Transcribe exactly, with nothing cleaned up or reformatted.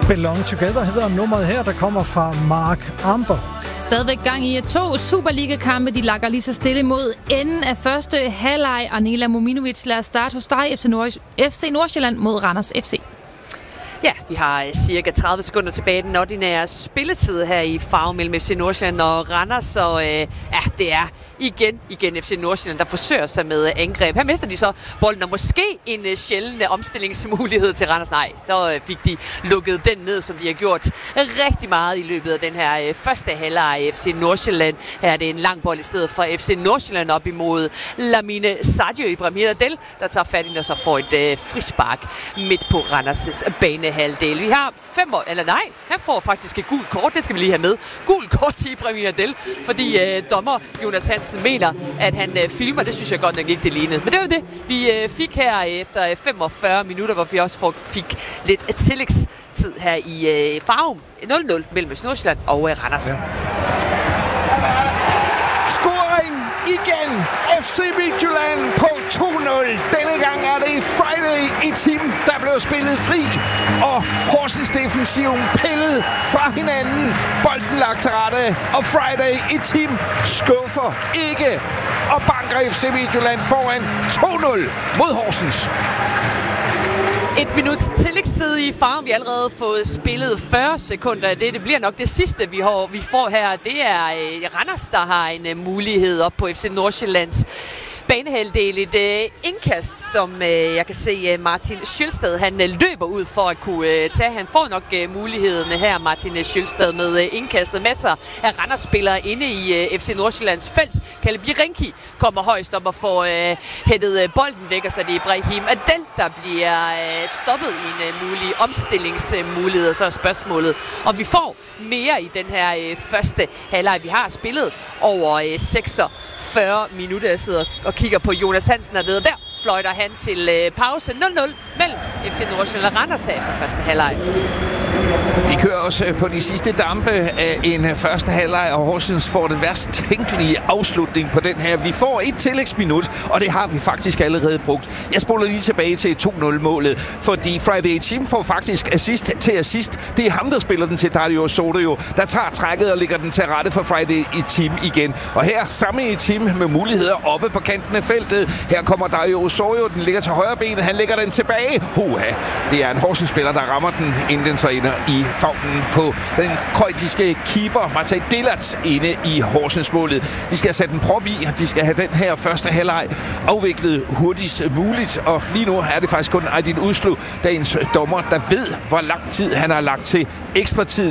Belong Together hedder nummeret her, der kommer fra Mark Amber. Stadigvæk gang i to Superliga-kampe. De lakker lige så stille mod enden af første halvleg. Arnela Mominovic, lad os starte hos dig. F C, Nord- F C Nordsjælland mod Randers F C. Ja, vi har cirka tredive sekunder tilbage den ordinære spilletid her i farven mellem F C Nordsjælland og Randers. Og øh, ja, det er igen, igen F C Nordsjælland, der forsøger sig med angreb. Her mister de så bolden, og måske en uh, sjælden omstillingsmulighed til Randers. Nej, så uh, fik de lukket den ned, som de har gjort rigtig meget i løbet af den her uh, første halvleg af F C Nordsjælland. Her er det en lang bold i stedet for F C Nordsjælland op imod Lamine Sadio Ibrahim Adel, der tager fat i og så får et uh, frispark midt på Randers' banehalvdel. Vi har fem år, eller nej, han får faktisk et gult kort, det skal vi lige have med. Gult kort til Ibrahim Adel, fordi uh, dommer Jonas Hansen mener, at han øh, filmer. Det synes jeg godt nok ikke, det lignede. Men det var det, vi øh, fik her efter femogfyrre minutter, hvor vi også fik lidt tillægstid her i øh, farven nul nul mellem Nordsjælland og øh, Randers. Ja. Scoring igen! F C Midtjylland på to nul. Denne gang er det Friday i team, der blev spillet fri. Og Horsens defensiven pillet fra hinanden. Bolden lagt til rette. Og Friday i team skuffer ikke. Og banker F C Midtjylland foran to nul mod Horsens. Et minuts tillægstid i farven. Vi har allerede fået spillet fyrre sekunder af det. Det bliver nok det sidste, vi, har, vi får her. Det er øh, Randers, der har en øh, mulighed op på F C Nordsjællands banehalvdel. Et øh, indkast, som øh, jeg kan se øh, Martin Schølstad, han øh, løber ud for at kunne øh, tage. Han får nok øh, muligheden her, Martin Schølstad, med øh, indkastet. Masser af Randers-spillere inde i øh, F C Nordsjællands felt. Kalle Birenki kommer højst op og får øh, hættet øh, bolden væk, og så er det Ibrahim Adel, der bliver øh, stoppet i en øh, mulig omstillingsmulighed. Og så er spørgsmålet, om vi får mere i den her øh, første halvleg. Vi har spillet over øh, seksogfyrre minutter. Jeg sidder og kigger på Jonas Hansen, og der fløjter han til øh, pause nul nul mellem F C Nordsjælland og Randers efter første halvleg. Vi kører også på de sidste dampe af en første halvleg, og Horsens får det værst tænkelige afslutning på den her. Vi får et tillægsminut, og det har vi faktisk allerede brugt. Jeg spoler lige tilbage til to nul-målet, fordi Friday Team får faktisk assist til assist. Det er ham, der spiller den til Dario Soto, der tager trækket og lægger den til rette for Friday i Team igen. Og her samme i Team med muligheder oppe på kanten af feltet. Her kommer Dario Soto, den ligger til højre benet, han lægger den tilbage. Huha, det er en Horsens-spiller, der rammer den, inden den så ender i favnen på den kroatiske keeper Matej Delac inde i Horsens-målet. De skal have sat en prop i, og de skal have den her første halvleg afviklet hurtigst muligt. Og lige nu er det faktisk kun Aydin Uslu, dagens dommer, der ved, hvor lang tid han har lagt til ekstra tid.